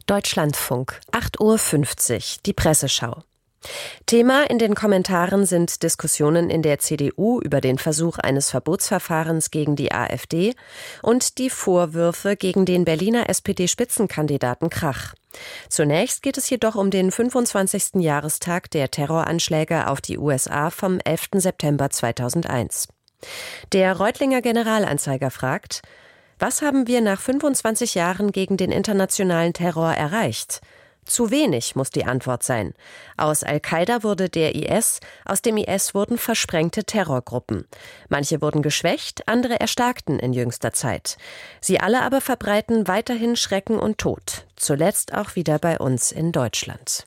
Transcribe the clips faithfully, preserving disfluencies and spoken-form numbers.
Deutschlandfunk, acht Uhr fünfzig, die Presseschau. Thema in den Kommentaren sind Diskussionen in der C D U über den Versuch eines Verbotsverfahrens gegen die AfD und die Vorwürfe gegen den Berliner S P D-Spitzenkandidaten Krach. Zunächst geht es jedoch um den fünfundzwanzigsten Jahrestag der Terroranschläge auf die U S A vom elften September zweitausendeins. Der Reutlinger Generalanzeiger fragt: Was haben wir nach fünfundzwanzig Jahren gegen den internationalen Terror erreicht? Zu wenig, muss die Antwort sein. Aus Al-Qaida wurde der I S, aus dem I S wurden versprengte Terrorgruppen. Manche wurden geschwächt, andere erstarkten in jüngster Zeit. Sie alle aber verbreiten weiterhin Schrecken und Tod, zuletzt auch wieder bei uns in Deutschland.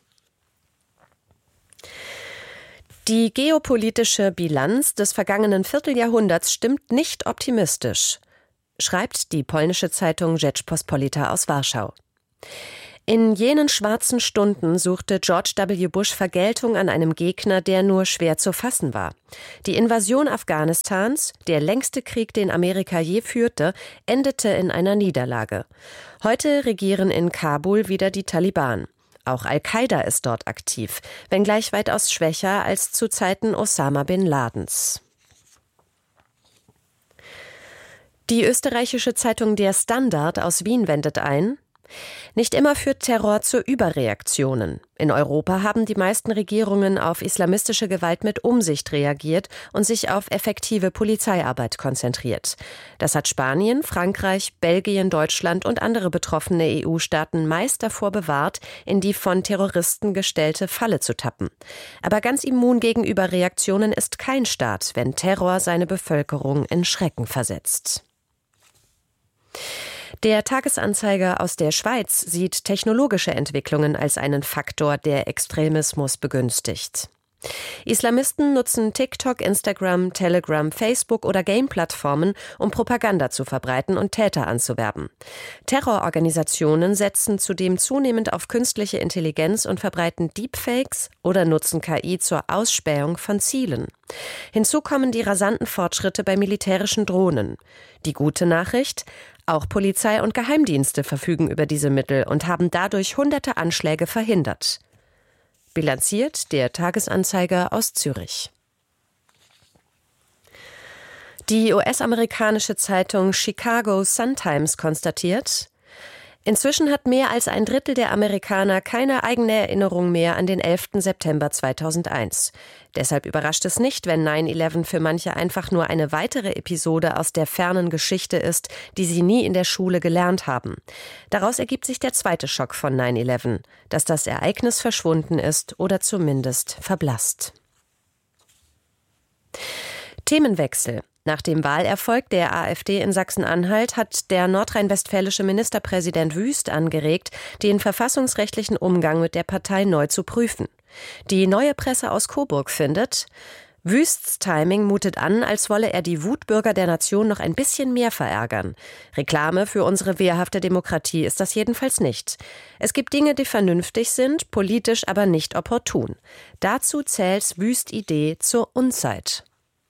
Die geopolitische Bilanz des vergangenen Vierteljahrhunderts stimmt nicht optimistisch, schreibt die polnische Zeitung Rzeczpospolita aus Warschau. In jenen schwarzen Stunden suchte George W. Bush Vergeltung an einem Gegner, der nur schwer zu fassen war. Die Invasion Afghanistans, der längste Krieg, den Amerika je führte, endete in einer Niederlage. Heute regieren in Kabul wieder die Taliban. Auch Al-Qaida ist dort aktiv, wenngleich weitaus schwächer als zu Zeiten Osama bin Ladens. Die österreichische Zeitung Der Standard aus Wien wendet ein: Nicht immer führt Terror zu Überreaktionen. In Europa haben die meisten Regierungen auf islamistische Gewalt mit Umsicht reagiert und sich auf effektive Polizeiarbeit konzentriert. Das hat Spanien, Frankreich, Belgien, Deutschland und andere betroffene E U-Staaten meist davor bewahrt, in die von Terroristen gestellte Falle zu tappen. Aber ganz immun gegen Überreaktionen ist kein Staat, wenn Terror seine Bevölkerung in Schrecken versetzt. Der Tagesanzeiger aus der Schweiz sieht technologische Entwicklungen als einen Faktor, der Extremismus begünstigt. Islamisten nutzen TikTok, Instagram, Telegram, Facebook oder Game-Plattformen, um Propaganda zu verbreiten und Täter anzuwerben. Terrororganisationen setzen zudem zunehmend auf künstliche Intelligenz und verbreiten Deepfakes oder nutzen K I zur Ausspähung von Zielen. Hinzu kommen die rasanten Fortschritte bei militärischen Drohnen. Die gute Nachricht: Auch Polizei und Geheimdienste verfügen über diese Mittel und haben dadurch hunderte Anschläge verhindert. Bilanziert der Tagesanzeiger aus Zürich. Die U S-amerikanische Zeitung Chicago Sun-Times konstatiert: Inzwischen hat mehr als ein Drittel der Amerikaner keine eigene Erinnerung mehr an den elften September zweitausendeins. Deshalb überrascht es nicht, wenn neun elf für manche einfach nur eine weitere Episode aus der fernen Geschichte ist, die sie nie in der Schule gelernt haben. Daraus ergibt sich der zweite Schock von neun elf, dass das Ereignis verschwunden ist oder zumindest verblasst. Themenwechsel. Nach dem Wahlerfolg der AfD in Sachsen-Anhalt hat der nordrhein-westfälische Ministerpräsident Wüst angeregt, den verfassungsrechtlichen Umgang mit der Partei neu zu prüfen. Die Neue Presse aus Coburg findet: Wüsts Timing mutet an, als wolle er die Wutbürger der Nation noch ein bisschen mehr verärgern. Reklame für unsere wehrhafte Demokratie ist das jedenfalls nicht. Es gibt Dinge, die vernünftig sind, politisch aber nicht opportun. Dazu zählt Wüsts Idee zur Unzeit.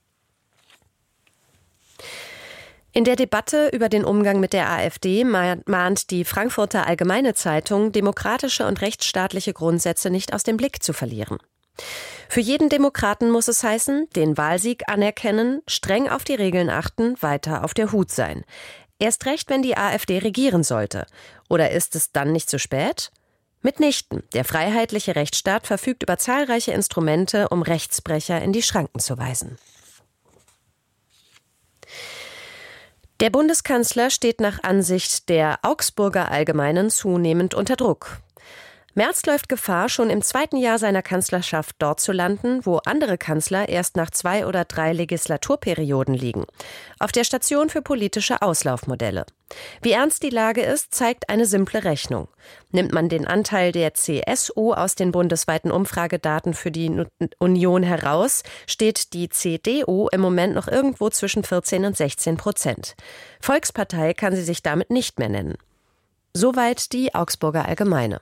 In der Debatte über den Umgang mit der AfD mahnt die Frankfurter Allgemeine Zeitung, demokratische und rechtsstaatliche Grundsätze nicht aus dem Blick zu verlieren. Für jeden Demokraten muss es heißen, den Wahlsieg anerkennen, streng auf die Regeln achten, weiter auf der Hut sein. Erst recht, wenn die AfD regieren sollte. Oder ist es dann nicht zu spät? Mitnichten. Der freiheitliche Rechtsstaat verfügt über zahlreiche Instrumente, um Rechtsbrecher in die Schranken zu weisen. Der Bundeskanzler steht nach Ansicht der Augsburger Allgemeinen zunehmend unter Druck. Merz läuft Gefahr, schon im zweiten Jahr seiner Kanzlerschaft dort zu landen, wo andere Kanzler erst nach zwei oder drei Legislaturperioden liegen. Auf der Station für politische Auslaufmodelle. Wie ernst die Lage ist, zeigt eine simple Rechnung. Nimmt man den Anteil der C S U aus den bundesweiten Umfragedaten für die Union heraus, steht die C D U im Moment noch irgendwo zwischen vierzehn und sechzehn Prozent. Volkspartei kann sie sich damit nicht mehr nennen. Soweit die Augsburger Allgemeine.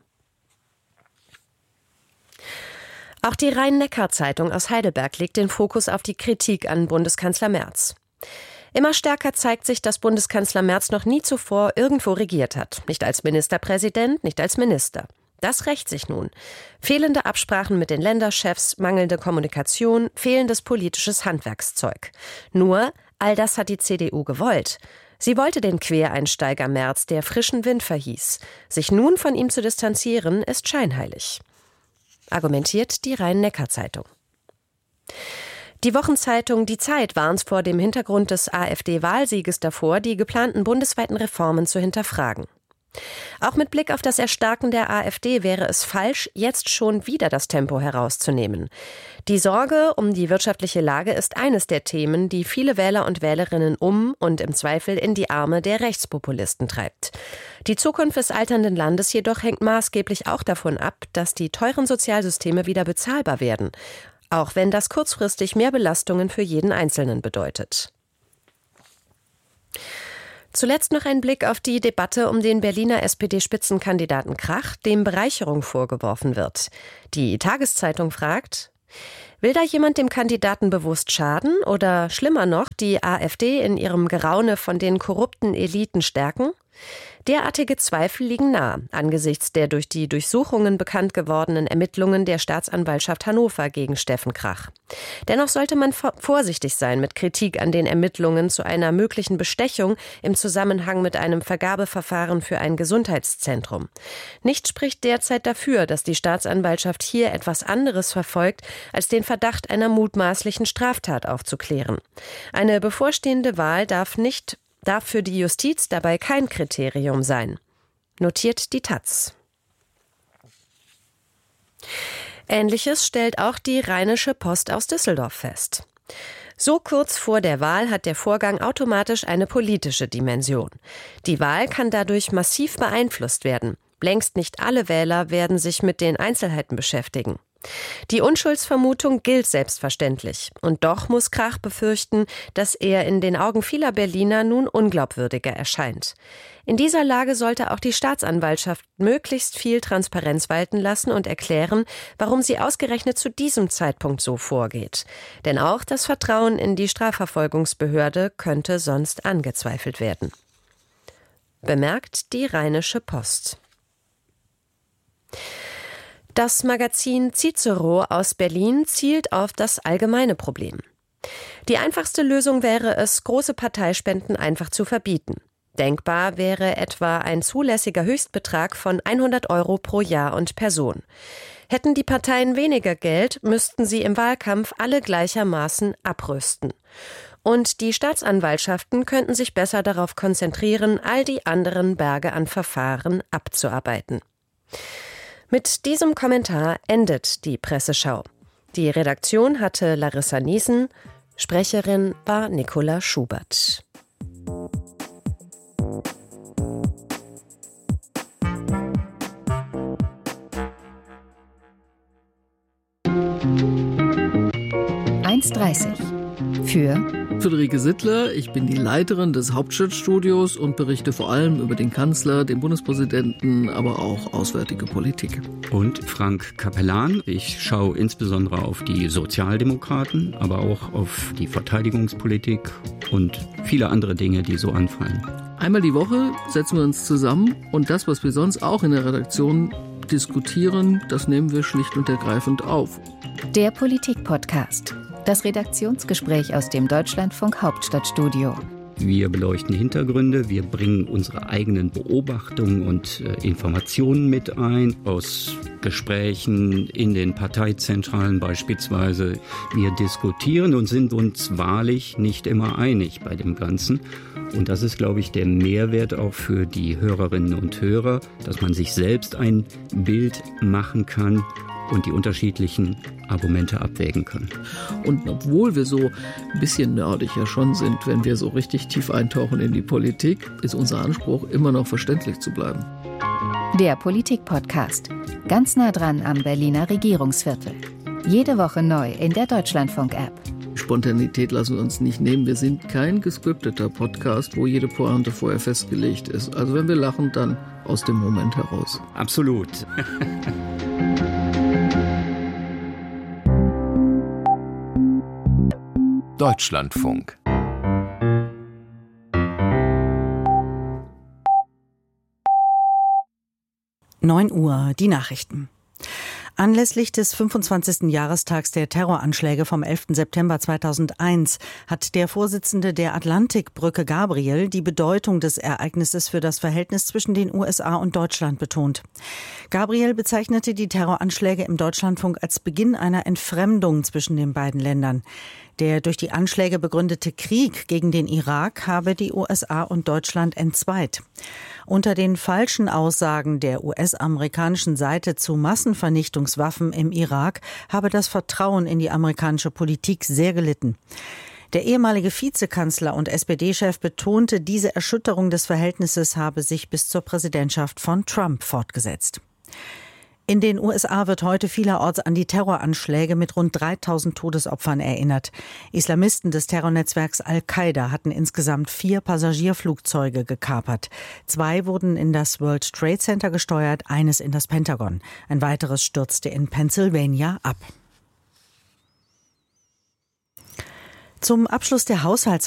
Auch die Rhein-Neckar-Zeitung aus Heidelberg legt den Fokus auf die Kritik an Bundeskanzler Merz. Immer stärker zeigt sich, dass Bundeskanzler Merz noch nie zuvor irgendwo regiert hat. Nicht als Ministerpräsident, nicht als Minister. Das rächt sich nun. Fehlende Absprachen mit den Länderchefs, mangelnde Kommunikation, fehlendes politisches Handwerkszeug. Nur, all das hat die C D U gewollt. Sie wollte den Quereinsteiger Merz, der frischen Wind verhieß. Sich nun von ihm zu distanzieren, ist scheinheilig. Argumentiert die Rhein-Neckar-Zeitung. Die Wochenzeitung Die Zeit warnt vor dem Hintergrund des AfD-Wahlsieges davor, die geplanten bundesweiten Reformen zu hinterfragen. Auch mit Blick auf das Erstarken der AfD wäre es falsch, jetzt schon wieder das Tempo herauszunehmen. Die Sorge um die wirtschaftliche Lage ist eines der Themen, die viele Wähler und Wählerinnen um und im Zweifel in die Arme der Rechtspopulisten treibt. Die Zukunft des alternden Landes jedoch hängt maßgeblich auch davon ab, dass die teuren Sozialsysteme wieder bezahlbar werden, auch wenn das kurzfristig mehr Belastungen für jeden Einzelnen bedeutet. Zuletzt noch ein Blick auf die Debatte um den Berliner S P D-Spitzenkandidaten Krach, dem Bereicherung vorgeworfen wird. Die Tageszeitung fragt: Will da jemand dem Kandidaten bewusst schaden oder schlimmer noch, die AfD in ihrem Geraune von den korrupten Eliten stärken? Derartige Zweifel liegen nahe, angesichts der durch die Durchsuchungen bekannt gewordenen Ermittlungen der Staatsanwaltschaft Hannover gegen Steffen Krach. Dennoch sollte man vorsichtig sein mit Kritik an den Ermittlungen zu einer möglichen Bestechung im Zusammenhang mit einem Vergabeverfahren für ein Gesundheitszentrum. Nichts spricht derzeit dafür, dass die Staatsanwaltschaft hier etwas anderes verfolgt, als den Verdacht einer mutmaßlichen Straftat aufzuklären. Eine bevorstehende Wahl darf nicht darf für die Justiz dabei kein Kriterium sein, notiert die Taz. Ähnliches stellt auch die Rheinische Post aus Düsseldorf fest. So kurz vor der Wahl hat der Vorgang automatisch eine politische Dimension. Die Wahl kann dadurch massiv beeinflusst werden. Längst nicht alle Wähler werden sich mit den Einzelheiten beschäftigen. Die Unschuldsvermutung gilt selbstverständlich. Und doch muss Krach befürchten, dass er in den Augen vieler Berliner nun unglaubwürdiger erscheint. In dieser Lage sollte auch die Staatsanwaltschaft möglichst viel Transparenz walten lassen und erklären, warum sie ausgerechnet zu diesem Zeitpunkt so vorgeht. Denn auch das Vertrauen in die Strafverfolgungsbehörde könnte sonst angezweifelt werden. Bemerkt die Rheinische Post. Das Magazin Cicero aus Berlin zielt auf das allgemeine Problem. Die einfachste Lösung wäre es, große Parteispenden einfach zu verbieten. Denkbar wäre etwa ein zulässiger Höchstbetrag von hundert Euro pro Jahr und Person. Hätten die Parteien weniger Geld, müssten sie im Wahlkampf alle gleichermaßen abrüsten. Und die Staatsanwaltschaften könnten sich besser darauf konzentrieren, all die anderen Berge an Verfahren abzuarbeiten. Mit diesem Kommentar endet die Presseschau. Die Redaktion hatte Larissa Niesen, Sprecherin war Nicola Schubert. eins dreißig für Friederike Sittler, ich bin die Leiterin des Hauptstadtstudios und berichte vor allem über den Kanzler, den Bundespräsidenten, aber auch auswärtige Politik. Und Frank Capellan, ich schaue insbesondere auf die Sozialdemokraten, aber auch auf die Verteidigungspolitik und viele andere Dinge, die so anfallen. Einmal die Woche setzen wir uns zusammen und das, was wir sonst auch in der Redaktion diskutieren, das nehmen wir schlicht und ergreifend auf. Der Politik-Podcast. Das Redaktionsgespräch aus dem Deutschlandfunk Hauptstadtstudio. Wir beleuchten Hintergründe, wir bringen unsere eigenen Beobachtungen und äh, Informationen mit ein, aus Gesprächen in den Parteizentralen beispielsweise. Wir diskutieren und sind uns wahrlich nicht immer einig bei dem Ganzen. Und das ist, glaube ich, der Mehrwert auch für die Hörerinnen und Hörer, dass man sich selbst ein Bild machen kann und die unterschiedlichen Argumente abwägen kann. Und obwohl wir so ein bisschen nerdig ja schon sind, wenn wir so richtig tief eintauchen in die Politik, ist unser Anspruch, immer noch verständlich zu bleiben. Der Politik-Podcast. Ganz nah dran am Berliner Regierungsviertel. Jede Woche neu in der Deutschlandfunk-App. Spontanität lassen wir uns nicht nehmen. Wir sind kein gescripteter Podcast, wo jede Pointe vorher festgelegt ist. Also wenn wir lachen, dann aus dem Moment heraus. Absolut. Deutschlandfunk. neun Uhr, die Nachrichten. Anlässlich des fünfundzwanzigsten Jahrestags der Terroranschläge vom elften September zweitausendeins hat der Vorsitzende der Atlantikbrücke Gabriel die Bedeutung des Ereignisses für das Verhältnis zwischen den U S A und Deutschland betont. Gabriel bezeichnete die Terroranschläge im Deutschlandfunk als Beginn einer Entfremdung zwischen den beiden Ländern. Der durch die Anschläge begründete Krieg gegen den Irak habe die U S A und Deutschland entzweit. Unter den falschen Aussagen der U S-amerikanischen Seite zu Massenvernichtungswaffen im Irak habe das Vertrauen in die amerikanische Politik sehr gelitten. Der ehemalige Vizekanzler und S P D-Chef betonte, diese Erschütterung des Verhältnisses habe sich bis zur Präsidentschaft von Trump fortgesetzt. In den U S A wird heute vielerorts an die Terroranschläge mit rund dreitausend Todesopfern erinnert. Islamisten des Terrornetzwerks Al-Qaida hatten insgesamt vier Passagierflugzeuge gekapert. Zwei wurden in das World Trade Center gesteuert, eines in das Pentagon. Ein weiteres stürzte in Pennsylvania ab. Zum Abschluss der Haushalts